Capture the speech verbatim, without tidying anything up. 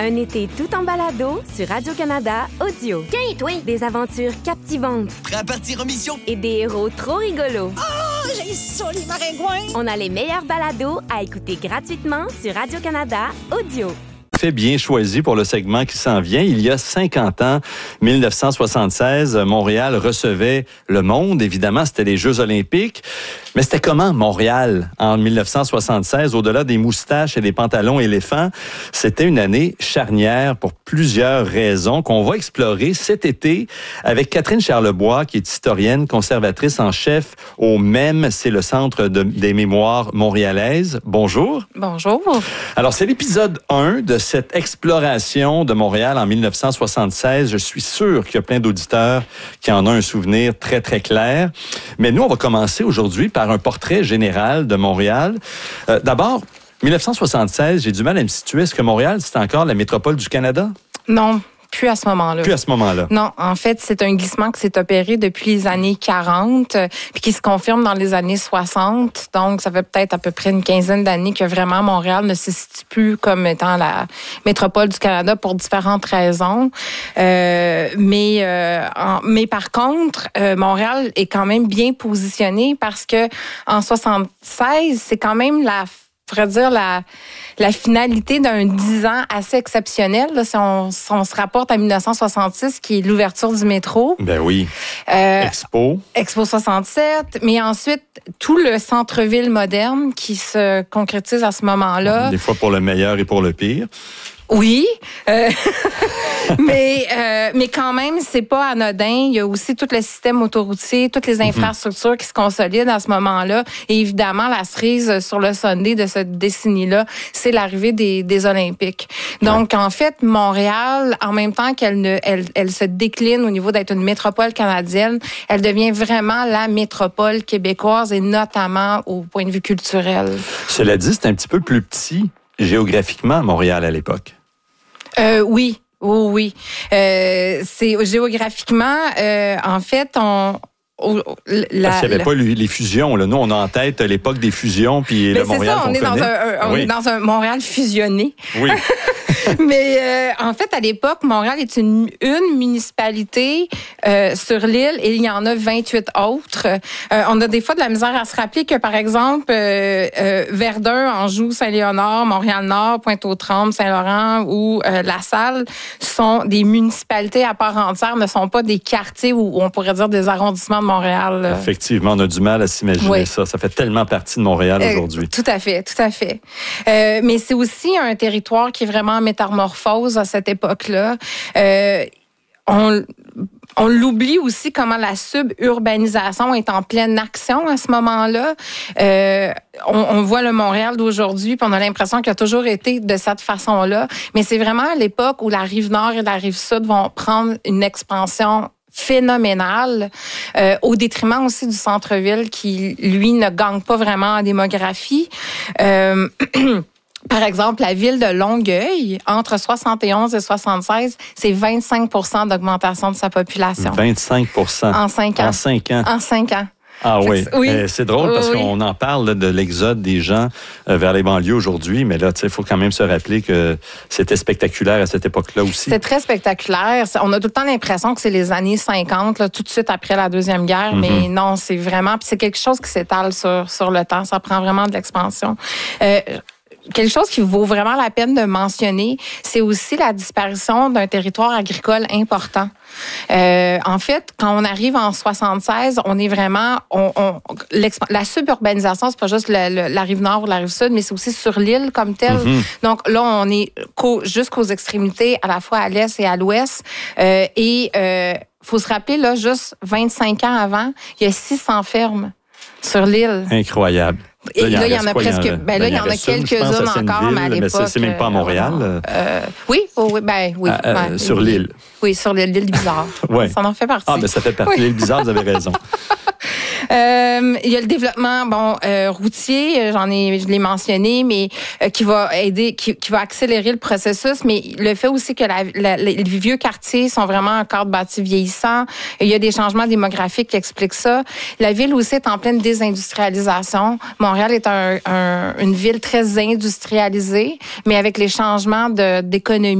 Un été tout en balado sur Radio-Canada Audio. Tiens, toi! Des aventures captivantes. Prêt à partir en mission? Et des héros trop rigolos. Oh, j'ai ça, les maringouins! On a les meilleurs balados à écouter gratuitement sur Radio-Canada Audio. Bien choisi pour le segment qui s'en vient. Il y a cinquante ans, dix-neuf cent soixante-seize, Montréal recevait le monde. Évidemment, c'était les Jeux olympiques. Mais c'était comment Montréal en dix-neuf cent soixante-seize? Au-delà des moustaches et des pantalons éléphants, c'était une année charnière pour plusieurs raisons qu'on va explorer cet été avec Catherine Charlebois, qui est historienne, conservatrice en chef au M E M. C'est le Centre de, des mémoires montréalaises. Bonjour. Bonjour. Alors, c'est l'épisode un de cette exploration de Montréal en dix-neuf cent soixante-seize. Je suis sûr qu'il y a plein d'auditeurs qui en ont un souvenir très, très clair. Mais nous, on va commencer aujourd'hui par un portrait général de Montréal. Euh, d'abord, dix-neuf cent soixante-seize, j'ai du mal à me situer. Est-ce que Montréal, c'est encore la métropole du Canada? Non. Plus à ce moment-là. Plus à ce moment-là. Non, en fait, c'est un glissement qui s'est opéré depuis les années quarante, puis qui se confirme dans les années soixante. Donc, ça fait peut-être à peu près une quinzaine d'années que vraiment Montréal ne se situe plus comme étant la métropole du Canada pour différentes raisons. Euh, mais, euh, en, mais par contre, euh, Montréal est quand même bien positionné parce que en soixante-seize, c'est quand même la je pourrais dire la, la finalité d'un dix ans assez exceptionnel. Là, si, on, si on se rapporte à dix-neuf cent soixante-six, qui est l'ouverture du métro. Ben oui. Euh, Expo. Expo soixante-sept. Mais ensuite, tout le centre-ville moderne qui se concrétise à ce moment-là. Des fois pour le meilleur et pour le pire. Oui, euh, mais euh, mais quand même, c'est pas anodin. Il y a aussi tout le système autoroutier, toutes les infrastructures qui se consolident à ce moment-là. Et évidemment, la cerise sur le Sunday de cette décennie-là, c'est l'arrivée des, des Olympiques. Donc, ouais. En fait, Montréal, en même temps qu'elle ne, elle, elle se décline au niveau d'être une métropole canadienne, elle devient vraiment la métropole québécoise et notamment au point de vue culturel. Cela dit, c'est un petit peu plus petit géographiquement, Montréal, à l'époque. Euh, oui, oui, oui. Euh, c'est géographiquement, euh, en fait, on. La, Parce qu'il n'y avait la... pas les fusions. Là. Nous, on a en tête l'époque des fusions, puis le Montréal ça, on qu'on est connaît. Dans un, on oui. est dans un Montréal fusionné. Oui. Mais euh, en fait, à l'époque, Montréal est une, une municipalité euh, sur l'île et il y en a vingt-huit autres. Euh, on a des fois de la misère à se rappeler que, par exemple, euh, euh, Verdun, Anjou, Saint-Léonard, Montréal-Nord, Pointe-aux-Trembles, Saint-Laurent ou euh, La Salle sont des municipalités à part entière, ne sont pas des quartiers ou on pourrait dire des arrondissements de Montréal. Effectivement, on a du mal à s'imaginer oui. ça. Ça fait tellement partie de Montréal euh, aujourd'hui. Tout à fait, tout à fait. Euh, mais c'est aussi un territoire qui est vraiment en métamorphose à cette époque-là. Euh, on, on l'oublie aussi comment la suburbanisation est en pleine action à ce moment-là. Euh, on, on voit le Montréal d'aujourd'hui, puis on a l'impression qu'il a toujours été de cette façon-là. Mais c'est vraiment à l'époque où la Rive-Nord et la Rive-Sud vont prendre une expansion phénoménal, euh, au détriment aussi du centre-ville qui, lui, ne gagne pas vraiment en démographie. Euh, Par exemple, la ville de Longueuil, entre soixante et onze et soixante-seize, c'est vingt-cinq pour cent d'augmentation de sa population. vingt-cinq pour cent En cinq ans. En cinq ans. En cinq ans. Ah oui, oui. Euh, c'est drôle oui, parce oui. qu'on en parle là, de l'exode des gens euh, vers les banlieues aujourd'hui, mais là, il faut quand même se rappeler que c'était spectaculaire à cette époque-là aussi. C'était très spectaculaire. On a tout le temps l'impression que c'est les années cinquante, là, tout de suite après la Deuxième Guerre, mm-hmm. mais non, c'est vraiment... Puis c'est quelque chose qui s'étale sur, sur le temps. Ça prend vraiment de l'expansion. Euh, Quelque chose qui vaut vraiment la peine de mentionner, c'est aussi la disparition d'un territoire agricole important. Euh, en fait, quand on arrive en soixante-seize, on est vraiment... On, on, la suburbanisation, c'est pas juste le, le, la Rive-Nord ou la Rive-Sud, mais c'est aussi sur l'île comme telle. Mm-hmm. Donc là, on est jusqu'aux extrémités, à la fois à l'est et à l'ouest. Euh, et euh, faut se rappeler, là, juste vingt-cinq ans avant, il y a six cents fermes sur l'île. Incroyable. Et là, il y en a presque. Ben là, il y en a quelques-unes encore, mais à l'époque. Mais c'est même pas à Montréal. Euh, euh, oui, oh, oui, ben oui. Euh, ouais, sur l'île. Oui, sur l'île, l'île bizarre. Ouais. Ça en fait partie. Ah, ben ça fait partie. Oui. L'île bizarre, vous avez raison. Euh, il y a le développement bon euh, routier, j'en ai je l'ai mentionné, mais euh, qui va aider, qui, qui va accélérer le processus. Mais le fait aussi que la, la, les vieux quartiers sont vraiment un cadre bâti vieillissant. Il y a des changements démographiques qui expliquent ça. La ville aussi est en pleine désindustrialisation. Montréal est un, un, une ville très industrialisée, mais avec les changements de, d'économie.